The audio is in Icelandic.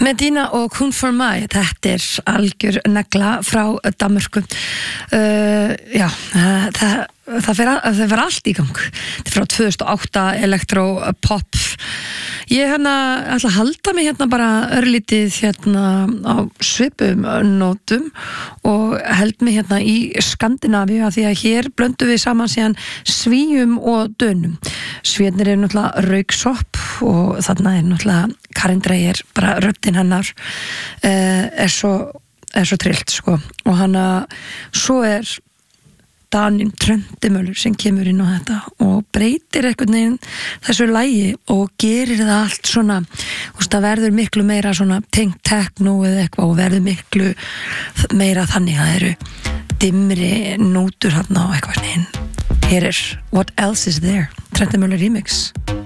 Medina og Kun for mig, þetta algjör negla frá Danmörku. Já, það fer allt í gang. Þetta frá 2008, elektro, pop. Ég ætla að halda mig bara örlítið á svipum nótum og held mig í Skandinavíu af því að hér blöndum við saman síðan Svíum og Dönum. Svíarnir náttúrulega Raukshopp og þarna náttúrulega Karin Dreyer, bara röddin hennar svo trillt sko. Og svo Danin Tröndimöller sem kemur inn á þetta og breytir einhvern veginn þessu lagi og gerir það allt svona, það verður miklu meira svona tengt techno eða eitthvað og verður miklu meira þannig að það eru dimmri nótur þarna og eitthvað. Hér What Else Is There, Tröndimöller remix.